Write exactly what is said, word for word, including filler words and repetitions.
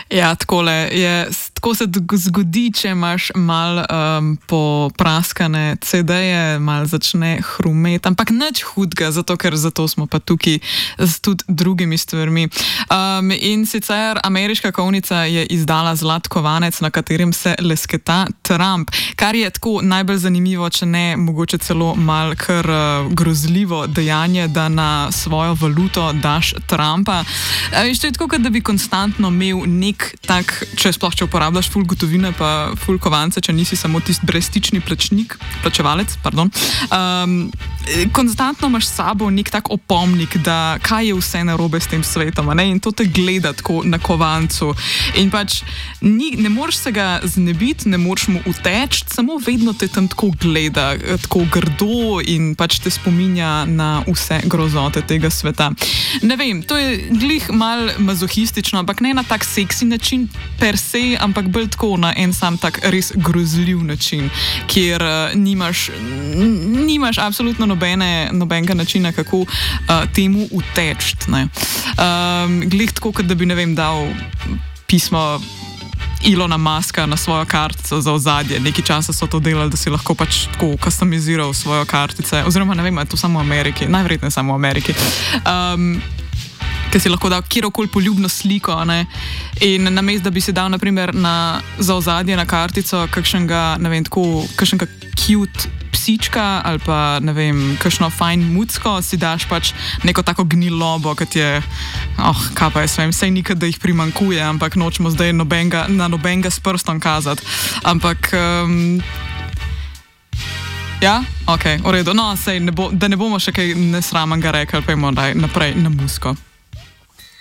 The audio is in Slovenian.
Ja, takole je, tako se zgodi, če imaš mal um, popraskane ce de-je, mal začne hrumeti, ampak nič hudega, zato ker zato smo pa tukaj z tudi drugimi stvarmi. Um, in sicer ameriška kovnica je izdala zlat kovanec, na katerem se lesketa Trump, kar je tako najbolj zanimivo, če ne mogoče celo mal kar uh, grozljivo dejanje, da na svojo valuto daš Trumpa. Uh, in to je tako, da bi konstantno imel nek tak, če sploh če uporabljaš ful gotovine pa ful kovance, če nisi samo tisti brezstični plačnik, plačevalec, pardon. Um, konstantno imaš s sabo nek tak opomnik, da kaj je vse narobe s tem svetom, ne? In to te gleda tako na kovancu. In pač ni, ne moreš se ga znebiti, ne moreš mu uteči, samo vedno te tam tako gleda, tako grdo in pač te spominja na vse grozote tega sveta. Ne vem, to je glih mal mazohistično, ampak ne na tak seksi način per se, ampak bolj tako na en sam tak res grozljiv način, kjer uh, nimaš, nimaš absolutno nobene, nobenega načina, kako uh, temu uteči. Um, glih tako, kot da bi, ne vem, dal pismo Ilona Muska na svojo kartico za ozadje. Nekaj časa so to delali, da si lahko pač tako customiziral svojo kartice, oziroma ne vem, je to samo v Ameriki, najverjetneje samo v Ameriki. Um, ker si lahko dal kjerokoli poljubno sliko, ne? In namesto, da bi si dal naprimer na, za ozadje na kartico kakšnega, ne vem, tako, kakšnega cute psička ali pa, ne vem, kakšno fajn mucko, si daš pač neko tako gnilobo, kot je, oh, kaj pa jaz vem, sej nikad, da jih primankuje, ampak nočemo zdaj nobenga, na nobenga s prstom kazati. Ampak, um, ja, ok, v redu, no, sej, ne bo, da ne bomo še kaj nesramanga rekli, pa imamo naprej na Musko.